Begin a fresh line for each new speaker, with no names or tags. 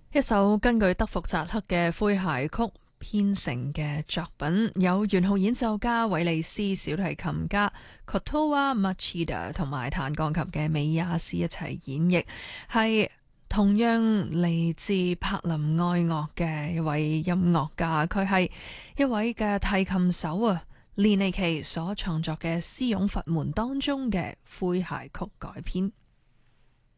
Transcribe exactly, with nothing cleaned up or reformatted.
一首根據德福扎克嘅詼諧曲編成嘅作品，有圓號演奏家韋利斯、小提琴家 Kotowa Machida 同埋彈鋼琴嘅美亞斯一齊演繹，係同樣嚟自柏林愛樂嘅一位音樂家，佢係一位嘅提琴手啊，連尼奇所創作嘅《詩詠佛門》當中嘅詼諧曲改編。